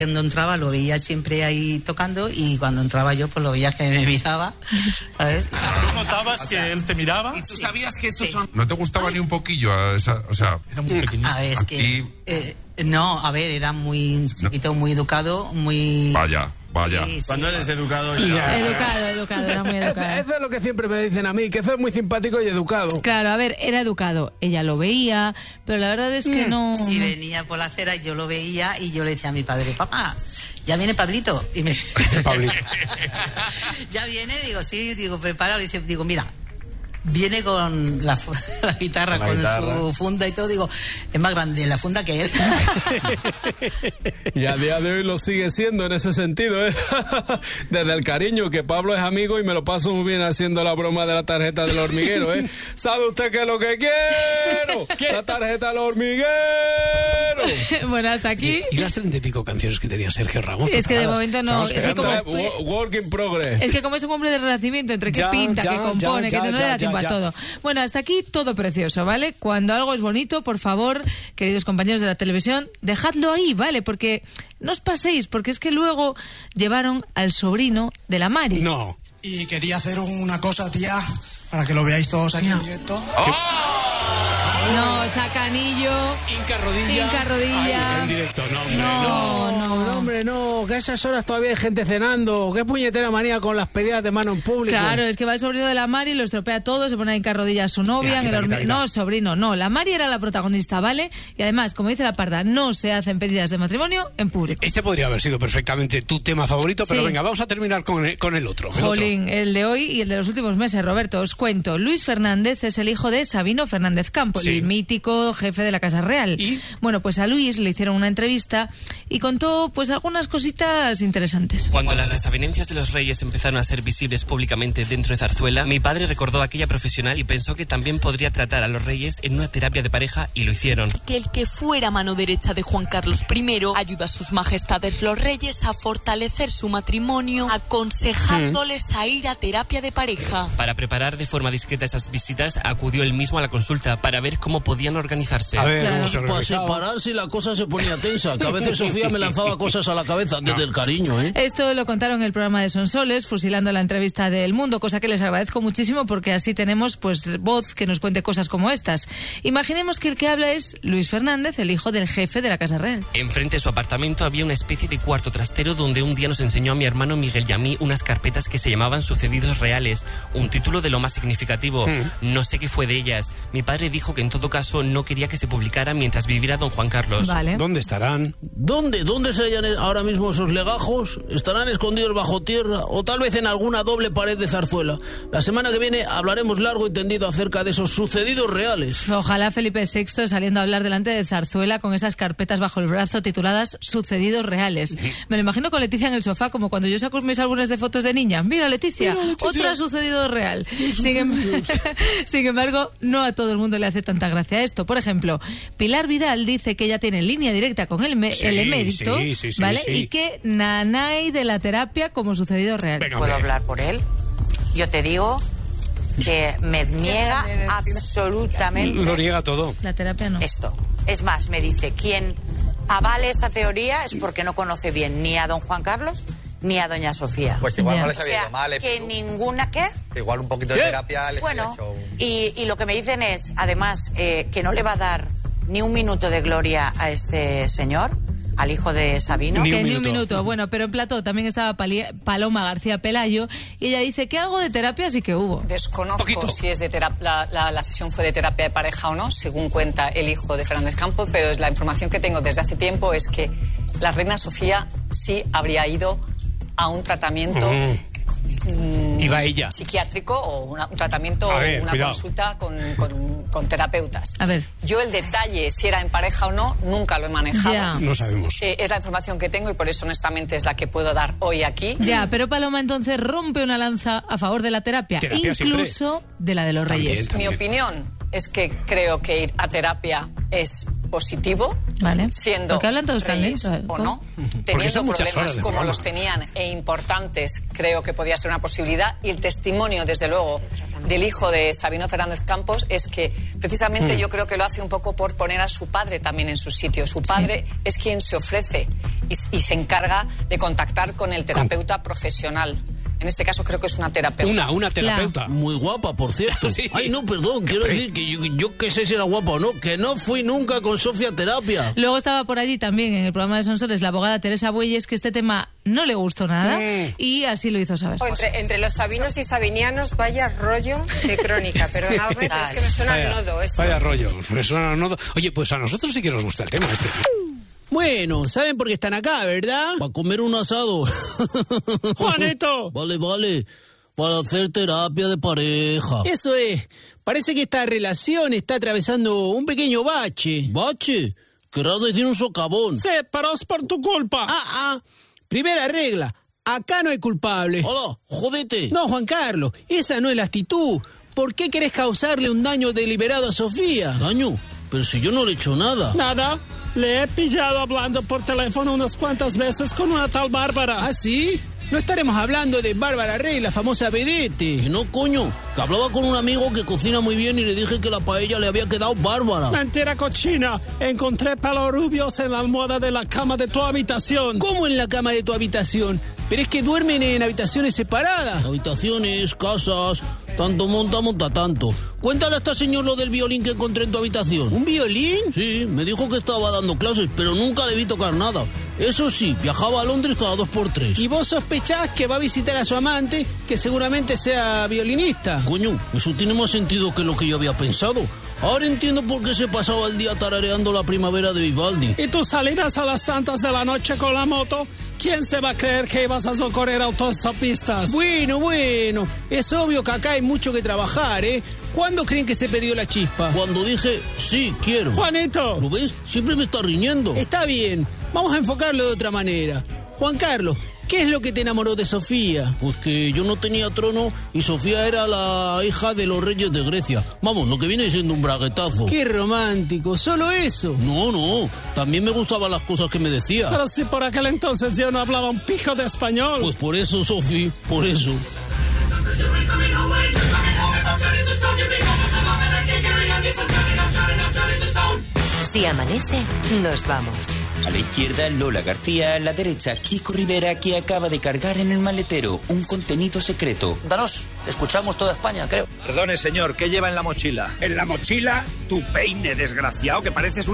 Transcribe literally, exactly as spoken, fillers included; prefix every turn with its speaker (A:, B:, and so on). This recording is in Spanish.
A: Cuando entraba lo veía siempre ahí tocando y cuando entraba yo pues lo veía que me miraba, ¿sabes?
B: ¿Tú notabas que él te miraba?
C: ¿Y tú sabías que esos
A: sí.
C: son...?
D: ¿No te gustaba Ay. ni un poquillo? A esa, o sea,
B: Era muy pequeñito.
A: A ver, es
D: a
A: que...
D: ti...
A: Eh, no, a ver, era muy chiquito, muy educado, muy...
D: Vaya, vaya.
A: Sí, sí.
E: Cuando eres educado ya...
F: Educado, educado, era muy educado.
G: Eso es lo que siempre me dicen a mí, que eso es muy simpático y educado.
F: Claro, a ver, era educado. Ella lo veía, pero la verdad es que no...
A: Y venía por la acera y yo lo veía y yo le decía a mi padre, papá, ya viene Pablito. Y me...
G: Pablito.
A: Ya viene, digo, sí, digo, preparado. Dice, digo, mira, viene con la, la guitarra,
E: con, la
A: con
E: guitarra.
A: su funda y todo, digo, es más grande la funda que él.
G: Y a día de hoy lo sigue siendo en ese sentido, ¿eh? Desde el cariño, que Pablo es amigo y me lo paso muy bien haciendo la broma de la tarjeta del hormiguero, ¿eh? ¿Sabe usted qué es lo que quiero? ¿Qué? La tarjeta del hormiguero.
F: Bueno, hasta aquí...
H: ¿Y las treinta y pico canciones que tenía Sergio Ramos?
F: Es que de momento no...
H: Estamos
F: Es que, como,
G: Work in progress.
F: es que como es un hombre de renacimiento, entre que
H: Ya,
F: pinta,
H: ya,
F: que compone,
H: ya,
F: que no
H: ya,
F: le da
H: ya,
F: tiempo
H: ya.
F: a todo. Bueno, hasta aquí todo precioso, ¿vale? Cuando algo es bonito, por favor, queridos compañeros de la televisión, dejadlo ahí, ¿vale? Porque no os paséis, porque es que luego llevaron al sobrino de la Mari.
H: No.
I: Y quería hacer una cosa, tía, para que lo veáis todos aquí en directo.
F: No, sacanillo.
H: Inca rodilla.
F: Inca rodilla.
H: Ay, en directo, no, hombre,
F: No,
H: no.
F: no,
G: No, hombre, no, que a esas horas todavía hay gente cenando. Qué puñetera manía con las pedidas de mano en público.
F: Claro, es que va el sobrino de la Mari, lo estropea todo, se pone a hincar rodillas a su novia.
H: Mira,
F: en
H: quita,
F: el
H: quita,
F: hormi-
H: quita.
F: No, sobrino, no. La Mari era la protagonista, ¿vale? Y además, como dice la Parda, no se hacen pedidas de matrimonio en público.
H: Este podría haber sido perfectamente tu tema favorito, pero
F: Sí.
H: venga, vamos a terminar con el, con el otro. El otro.
F: Jolín, el de hoy y el de los últimos meses, Roberto, os cuento. Luis Fernández es el hijo de Sabino Fernández Campos,
H: Sí.
F: el mítico jefe de la Casa Real.
H: ¿Y?
F: Bueno, pues a Luis le hicieron una entrevista y contó pues algunas cositas interesantes.
J: Cuando las desavenencias de los reyes empezaron a ser visibles públicamente dentro de Zarzuela, mi padre recordó a aquella profesional y pensó que también podría tratar a los reyes en una terapia de pareja y lo hicieron.
K: Que el que fuera mano derecha de Juan Carlos primero ayuda a sus majestades los reyes a fortalecer su matrimonio, aconsejándoles a ir a terapia de pareja.
J: Para preparar de forma discreta esas visitas, acudió él mismo a la consulta para ver cómo podían organizarse.
H: A ver,
F: Claro.
H: ¿cómo se
E: Para
H: organizaba?
E: separarse la cosa se ponía tensa, que a veces Sofía me lanzaba cosas a la cabeza desde el cariño, ¿eh?
F: Esto lo contaron en el programa de Sonsoles, fusilando la entrevista del Mundo, cosa que les agradezco muchísimo porque así tenemos pues voz que nos cuente cosas como estas. Imaginemos que el que habla es Luis Fernández, el hijo del jefe de la Casa Real.
J: Enfrente de su apartamento había una especie de cuarto trastero donde un día nos enseñó a mi hermano Miguel y a mí unas carpetas que se llamaban Sucedidos Reales, un título de lo más significativo. No sé qué fue de ellas. Mi padre dijo que en todo caso no quería que se publicara mientras viviera don Juan Carlos.
F: Vale.
H: ¿Dónde estarán?
E: ¿Dónde? ¿Dónde se hallan ahora mismo esos legajos? ¿Estarán escondidos bajo tierra o tal vez en alguna doble pared de Zarzuela? La semana que viene hablaremos largo y tendido acerca de esos sucedidos reales.
F: Ojalá Felipe sexto saliendo a hablar delante de Zarzuela con esas carpetas bajo el brazo tituladas Sucedidos Reales. Me lo imagino con Leticia en el sofá, como cuando yo saco mis álbumes de fotos de niña. Mira, Leticia,
E: Mira, Leticia.
F: otra sucedido real. Sin, em- Sin embargo, no a todo el mundo le hace tanta gracia esto. Por ejemplo, Pilar Vidal dice que ella tiene línea directa con el, me-
H: Sí,
F: el emérito,
H: sí, sí, sí,
F: ¿vale?
H: sí.
F: Y que nanay de la terapia como sucedido real.
H: Venga,
L: Puedo
H: hombre.
L: hablar por él. Yo te digo que me niega absolutamente
H: Lo niega todo.
F: La terapia no.
L: esto. Es más, me dice, quien avale esa teoría es porque no conoce bien ni a don Juan Carlos ni a doña Sofía.
M: Pues igual
F: Ya.
M: no les
L: O
M: había
L: sea,
M: ido mal, ¿eh?
L: que ninguna... ¿Qué?
M: Igual un poquito de
H: ¿Qué?
M: terapia les
L: Bueno,
M: había hecho un...
L: y, y lo que me dicen es, además, eh, que no le va a dar ni un minuto de gloria a este señor, al hijo de Sabino.
H: Ni
F: Que
H: un
F: ni un
H: minuto.
F: minuto. Bueno, pero en plató también estaba Pali- Paloma García Pelayo y ella dice que algo de terapia sí que hubo.
N: Desconozco
H: Poquito.
N: si es de terap- la, la- la sesión fue de terapia de pareja o no, según cuenta el hijo de Fernández Campos, pero es la información que tengo desde hace tiempo es que la reina Sofía sí habría ido a un tratamiento mm,
H: Iba ella.
N: psiquiátrico o una- un tratamiento
H: A
N: o
H: ver,
N: una
H: cuidado.
N: consulta con, con- con terapeutas.
F: A ver.
N: Yo el detalle, si era en pareja o no, nunca lo he manejado.
F: Ya.
H: No sabemos.
N: Eh, es la información que tengo y por eso honestamente es la que puedo dar hoy aquí.
F: Ya, pero Paloma entonces rompe una lanza a favor de la terapia,
H: Terapia
F: incluso de la de los
H: También,
F: reyes.
H: también.
N: Mi opinión es que creo que ir a terapia es positivo,
F: Vale.
N: siendo
F: Porque hablan todos tan
N: reyes
F: lento,
N: o
F: ¿no?
N: no,
H: Porque
N: teniendo
H: son muchas horas
N: problemas
H: de
N: como
H: programa.
N: los tenían e importantes, creo que podía ser una posibilidad. Y el testimonio, desde luego, del hijo de Sabino Fernández Campos es que precisamente
H: Mm.
N: yo creo que lo hace un poco por poner a su padre también en su sitio. Su padre es quien se ofrece y, y se encarga de contactar con el terapeuta profesional. En este caso creo que es una terapeuta.
H: Una, una terapeuta.
E: Muy guapa, por cierto.
H: Sí.
E: Ay, no, perdón, quiero decir que yo, yo que sé si era guapa o no, que no fui nunca con Sofía a terapia.
F: Luego estaba por allí también en el programa de Sonsoles la abogada Teresa Bueyes, que este tema no le gustó nada
H: Mm.
F: y así lo hizo saber.
C: Entre, entre los sabinos y sabinianos, vaya rollo de crónica. Perdonadme, pero es que me suena
H: Vaya,
C: al nodo esto.
H: vaya rollo, me suena al nodo. Oye, pues a nosotros sí que nos gusta el tema este.
E: Bueno, ¿saben por qué están acá, verdad? Para comer un asado.
H: ¡Juanito!
E: Vale, vale. Para hacer terapia de pareja. Eso es. Parece que esta relación está atravesando un pequeño bache. ¿Bache? Querrás decir un socavón.
H: Sí, pero es por tu culpa.
E: Ah, ah. Primera regla. Acá no hay culpable. Hola, jodete. No, Juan Carlos, esa no es la actitud. ¿Por qué querés causarle un daño deliberado a Sofía? ¿Daño? Pero si yo no le he hecho nada.
H: Nada. Le he pillado hablando por teléfono unas cuantas veces con una tal Bárbara.
E: ¿Ah, sí? No estaremos hablando de Bárbara Rey, la famosa vedette. Que no, coño. Que hablaba con un amigo que cocina muy bien y le dije que la paella le había quedado bárbara.
H: Mentira cochina. Encontré pelos rubios en la almohada de la cama de tu habitación.
E: ¿Cómo en la cama de tu habitación? Pero es que duermen en habitaciones separadas. Habitaciones, casas, tanto monta, monta tanto. Cuéntale a esta señor lo del violín que encontré en tu habitación. ¿Un violín? Sí, me dijo que estaba dando clases, pero nunca le vi tocar nada. Eso sí, viajaba a Londres cada dos por tres. ¿Y vos sospechás que va a visitar a su amante, que seguramente sea violinista? Coño, eso tiene más sentido que lo que yo había pensado. Ahora entiendo por qué se pasaba el día tarareando La Primavera de Vivaldi.
H: ¿Y tú salirás a las tantas de la noche con la moto? ¿Quién se va a creer que ibas a socorrer autostopistas?
E: Bueno, bueno, es obvio que acá hay mucho que trabajar, ¿eh? ¿Cuándo creen que se perdió la chispa? Cuando dije, sí, quiero.
H: Juanito.
E: ¿Lo ves? Siempre me está riñendo. Está bien, vamos a enfocarlo de otra manera. Juan Carlos, ¿qué es lo que te enamoró de Sofía? Pues que yo no tenía trono y Sofía era la hija de los reyes de Grecia. Vamos, lo que viene siendo un braguetazo. Qué romántico, ¿solo eso? No, no, también me gustaban las cosas que me decía.
H: Pero si por aquel entonces yo no hablaba un pijo de español.
E: Pues por eso, Sofía, por eso.
M: Si amanece, nos vamos.
O: A la izquierda, Lola García. A la derecha, Kiko Rivera, que acaba de cargar en el maletero un contenido secreto.
P: Danos, escuchamos toda España, creo.
Q: Perdone, señor, ¿qué lleva en la mochila?
R: En la mochila, tu peine, desgraciado, que pareces un